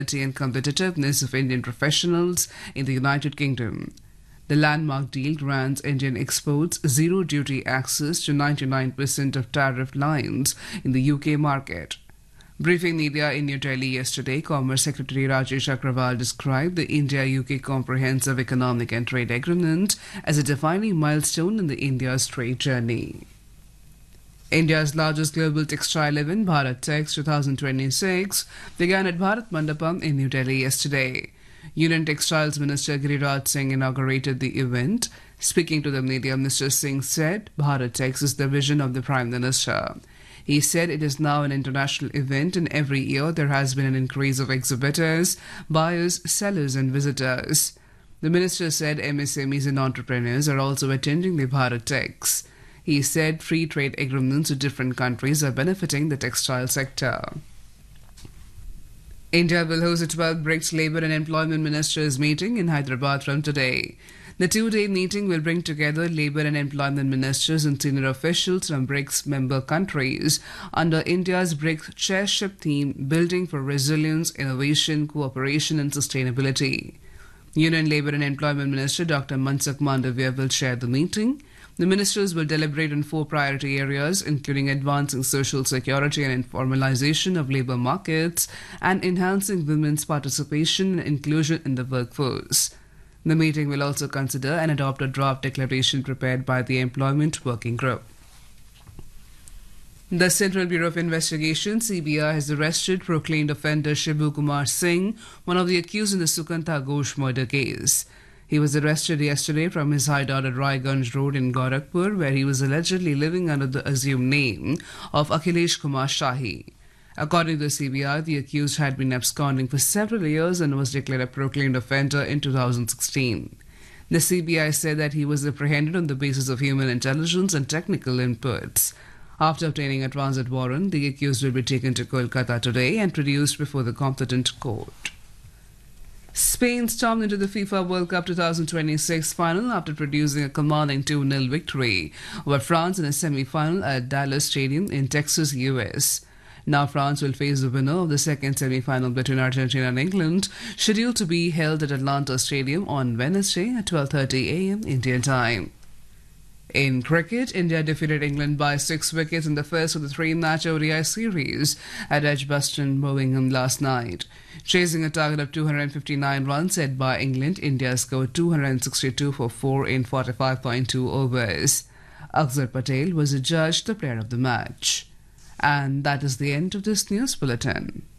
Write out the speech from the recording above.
and competitiveness of Indian professionals in the United Kingdom. The landmark deal grants Indian exports zero duty access to 99% of tariff lines in the UK market. Briefing media in New Delhi yesterday, Commerce Secretary Rajesh Agrawal described the India-UK Comprehensive Economic and Trade Agreement as a defining milestone in the India's trade journey. India's largest global textile event, Bharat Tex 2026, began at Bharat Mandapam in New Delhi yesterday. Union Textiles Minister Giriraj Singh inaugurated the event. Speaking to the media, Mr. Singh said Bharat Tex is the vision of the Prime Minister. He said it is now an international event and every year there has been an increase of exhibitors, buyers, sellers and visitors. The minister said MSMEs and entrepreneurs are also attending the Bharat Tex. He said free trade agreements with different countries are benefiting the textile sector. India will host a 12th BRICS Labour and Employment Ministers meeting in Hyderabad from today. The two-day meeting will bring together labour and employment ministers and senior officials from BRICS member countries under India's BRICS chairship theme, Building for Resilience, Innovation, Cooperation and Sustainability. Union Labour and Employment Minister Dr. Mansukh Mandavia will chair the meeting. The ministers will deliberate on 4 priority areas, including advancing social security and informalization of labour markets and enhancing women's participation and inclusion in the workforce. The meeting will also consider and adopt a draft declaration prepared by the Employment Working Group. The Central Bureau of Investigation, CBI, has arrested proclaimed offender Shibu Kumar Singh, one of the accused in the Sukanta Ghosh murder case. He was arrested yesterday from his hideout at Raiganj Road in Gorakhpur, where he was allegedly living under the assumed name of Akhilesh Kumar Shahi. According to the CBI, the accused had been absconding for several years and was declared a proclaimed offender in 2016. The CBI said that he was apprehended on the basis of human intelligence and technical inputs. After obtaining a transit warrant, the accused will be taken to Kolkata today and produced before the competent court. Spain stormed into the FIFA World Cup 2026 final after producing a commanding 2-0 victory over France in a semi-final at Dallas Stadium in Texas, US. Now France will face the winner of the second semi-final between Argentina and England, scheduled to be held at Atlanta Stadium on Wednesday at 12:30 a.m. Indian time. In cricket, India defeated England by 6 wickets in the first of the 3-match ODI series at Edgbaston, Birmingham last night. Chasing a target of 259 runs set by England, India scored 262 for 4 in 45.2 overs. Akshar Patel was adjudged the player of the match. And that is the end of this news bulletin.